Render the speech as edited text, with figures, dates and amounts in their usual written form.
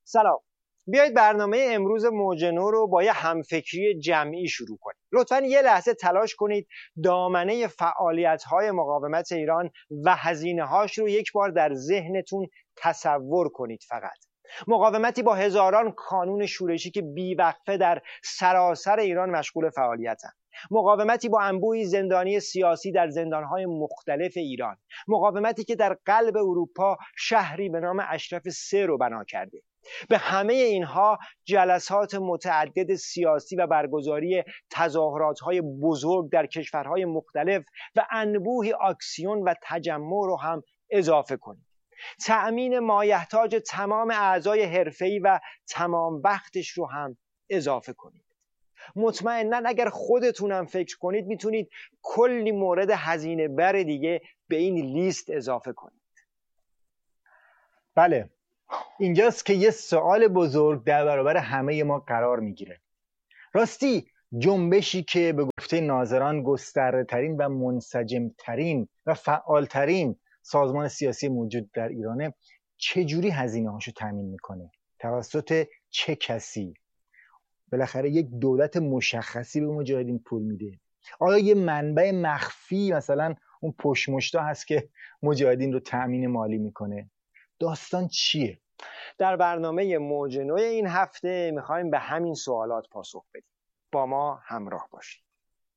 سلام. بیایید برنامه امروز موج نو رو با یه همفکری جمعی شروع کنیم. لطفاً یه لحظه تلاش کنید دامنه فعالیت‌های مقاومت ایران و هزینه‌هاش رو یک بار در ذهنتون تصور کنید. فقط مقاومتی با هزاران کانون شورشی که بیوقفه در سراسر ایران مشغول فعالیتن، مقاومتی با انبوهی زندانی سیاسی در زندانهای مختلف ایران، مقاومتی که در قلب اروپا شهری به نام اشرف 3 رو بنا کرده. به همه اینها جلسات متعدد سیاسی و برگزاری تظاهرات‌های بزرگ در کشورهای مختلف و انبوهی آکسیون و تجمع رو هم اضافه کنید. تأمین مایحتاج تمام اعضای حرفه‌ای و تمام وقتش رو هم اضافه کنید. مطمئناً اگر خودتونم فکر کنید میتونید کلی مورد هزینه بر دیگه به این لیست اضافه کنید. بله، اینجاست که یه سوال بزرگ در برابر همه ما قرار میگیره. راستی جنبشی که به گفته ناظران گسترده‌ترین و منسجمترین و فعالترین سازمان سیاسی موجود در ایرانه، چجوری هزینه هاشو تامین میکنه؟ توسط چه کسی؟ بالاخره یک دولت مشخصی به مجاهدین پول میده؟ آیا یه منبع مخفی مثلا اون پشمشتا هست که مجاهدین رو تأمین مالی میکنه؟ داستان چیه؟ در برنامه موج نو این هفته میخوایم به همین سوالات پاسخ بدیم. با ما همراه باشید.